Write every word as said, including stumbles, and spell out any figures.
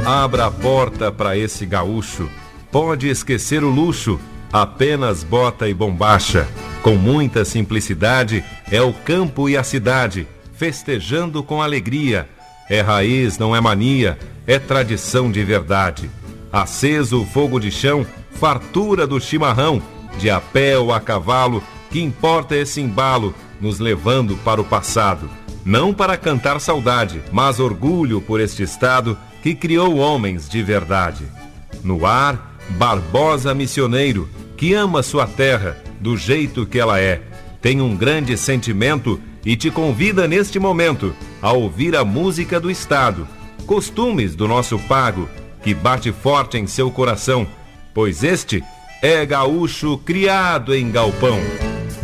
Abra a porta para esse gaúcho, pode esquecer o luxo, apenas bota e bombacha. Com muita simplicidade, é o campo e a cidade, festejando com alegria. É raiz, não é mania, é tradição de verdade. Aceso o fogo de chão, fartura do chimarrão, de a pé ou a cavalo, que importa esse embalo, nos levando para o passado. Não para cantar saudade, mas orgulho por este estado que criou homens de verdade. No ar, Barbosa missioneiro, que ama sua terra do jeito que ela é. Tem um grande sentimento e te convida neste momento a ouvir a música do estado, costumes do nosso pago, que bate forte em seu coração, pois este é gaúcho criado em galpão.